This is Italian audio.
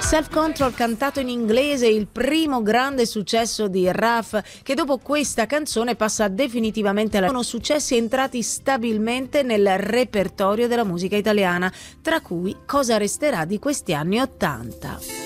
Self Control cantato in inglese, il primo grande successo di Raf, che dopo questa canzone passa definitivamente alla... Sono successi entrati stabilmente nel repertorio della musica italiana, tra cui Cosa resterà di questi anni '80.